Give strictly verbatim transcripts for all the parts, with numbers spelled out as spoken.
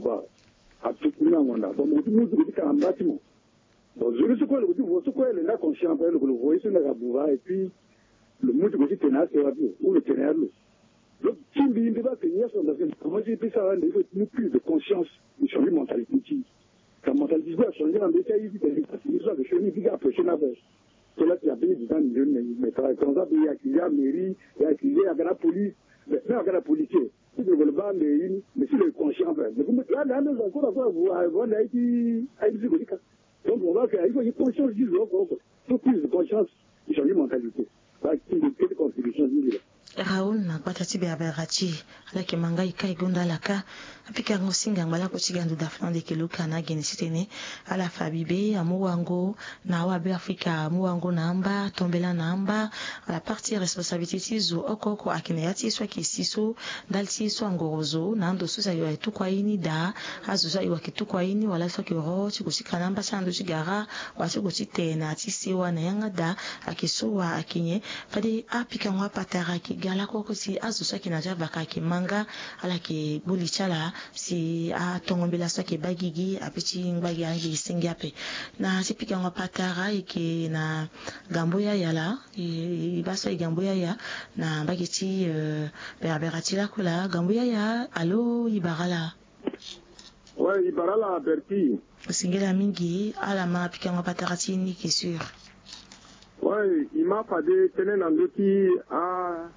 Buba. À tout le monde, bon, nous nous dit qu'un bâtiment. Bon, je ne sais quoi, le vous quoi, elle est conscient, le voyez sur la Buba, et puis le mot de côté ténacre, c'est ou le ténèbre. Le team de débat que nous sommes dans une. Moi, j'ai pris ça, il faut une plus de conscience, une changer de mentalité. La mentalité a changé dans des pays, ils sont de chenilles, ils ont approché la baisse. Cela qui a payé du temps, mais par exemple, il y a accusé à la mairie, il y a accusé à la police, mais même à la police, si le gouvernement mairie, mais si le conscient, mais vous mettez là, là, nous encore avoir, vous avez été, donc on va faire, il faut une conscience du jour, faut plus de conscience, il change de mentalité. Parce qu'il y a une contribution du jour. Raoul na kwatati be aberachi ala ke mangai kai gonda laka apika ngosinga ngala ko chigandu dafna de keluka na genisitene ala fabibe amuwango na wa be Afrika amuwango namba tombela namba ala partie responsabilité tizo okoko akinayati swa kisiso dalti swa ngorozo na ndo susa yo etukwa ini da azuza yo kitukwa ini wala swa kiro chikusika namba sando chigara wa chikuchitena tisiwa na yanga da akisowa akinye fadi apika ngwa patara ki gala koko si azusa kinaja baka ki manga ala ki bulichala si a tongombela so ke bagigi apichi ngbagi angi singape na sipika ngwa patara iki na gamboya yala i baso i gamboya ya na bagiti uh, berberati la kula gamboya ya alo ibarala ouais ibarala berti singela mingi ala ma pika ngwa patara ti ni ki sur ouais il m'a pas de tenir dans l'outil à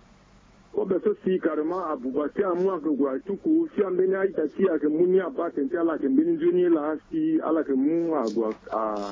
o be so si carrément à Boubati à moi que quoi tout coup si on bena ita si à que muni a pas tenter la que beni joni la si ala que mu a quoi a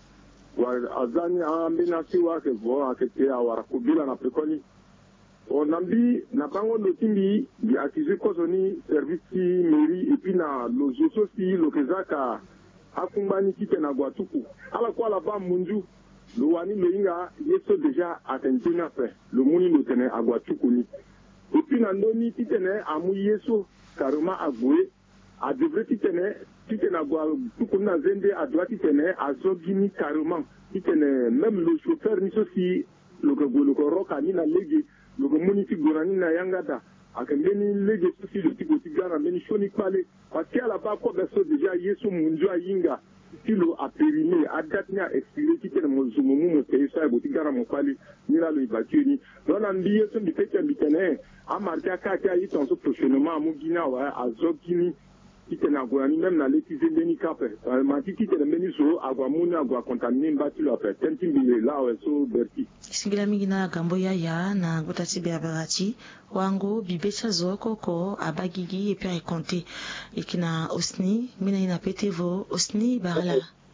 wa azani a bena si wa que vo a que te a wara kubila na pekoni on nambi na bango no timbi di accusé ko zoni service mairie et puis na lo joso si lo que zaka akumbani kite na gwatuku ala kwa la ba munju le wani le inga yeso déjà atteint na fait le muni no tene a gwatuku ni et puis na ndoni titene amu yeso carrément a goué a devrait titene titene a gwatuku na zende a droit titene a zogini carrément titene même le chauffeur ni sosi le go le ko roka ni na lege le go muni ti gorani na yangada akembeni lege sosi le ti go ti gara meni shoni pale parce qu'à la bas ko beso déjà yeso munjo ayinga kilo a périmé a datnya expiré qui était mon zumumu mo tesa e botigara mo pali ni la lo ibationi don ambiye so mi peke mbitene a marqué ka ka yi ton so prochainement mo gina wa a zokini qui na gwani même na letize ndeni kape ma ti qui était meni so agwa muni agwa contaminé mbati lo fait tenti mbile la o so berti singila mingi na gambo ya ya na gutati be abarati wango bibecha zoko ko abagigi et puis compter ikina osni mina ina petevo osni barla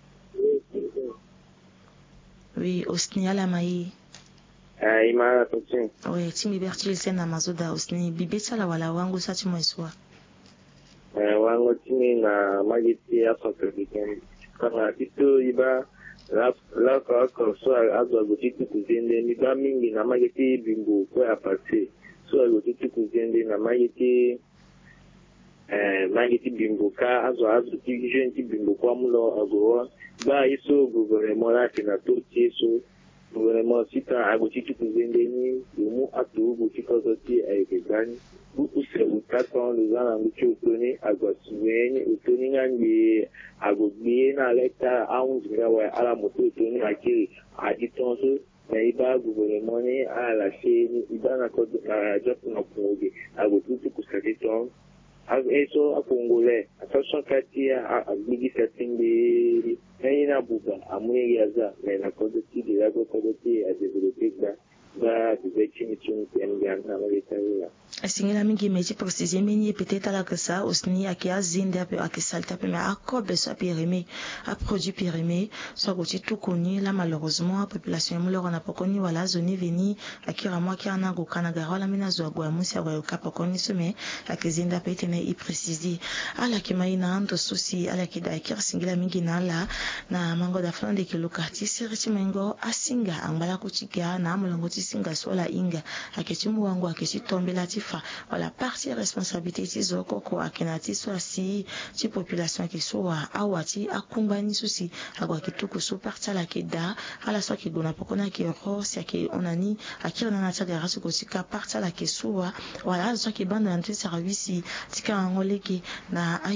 oui osni ala mai ah ima attention oui timi bertil sena mazoda osni bibecha la wala wango sati moiswa eh wango timi na magiti Afrika weekend kama kitu iba la la kwa kwa so azwa gutitu kuzende ni ba mingi na magiti bimbo kwa apase so gutitu kuzende na magiti eh magiti bimbo ka azwa azwa tijenti bimbo kwa mulo agwa ba iso gouvernement la kina to tieso gouvernement sita agutitu kuzende ni mu atu gutiko zoti aikegani use utaton luzana ngucho utoni agwasuweni utoni ngangi agogbe na leta aunjira wa ala moto utoni akiri aditonso na iba gouvernement ni ala sheni iba na ko na jopo na kuoge agotutu kusaditon ag eso akongole attention katia agbigi setting de na buba amuye yaza na ko de ti de la ko de ti a développer ba ba de chini chini en na malitaila singila mingi meji préciser mini peut-être la que ça osni akia zinde ape akisalta pe mais akobe so périmé a produit périmé so goti tout connu là malheureusement la population mo lora na pokoni wala zone veni akira mo akira na go kana garola mina zo gwa musi wa kapokoni some akizinda pe tene i préciser ala kimaina ndo souci ala kida akira singila mingi na la na mango da flande ke lokati siriti mengo asinga ambala kuchiga na mulongo tisinga sola inga akechimu wangu akechitombela tifa wala partie responsabilité tizoko ko akenati so si ti population ke so wa awati akumbani susi agwa kituku so partie la keda ala so ke gona pokona ke ro si ke onani akira na tsaga rasu ko sika partie la ke so wa wala so ke banda na service tika ngoleki na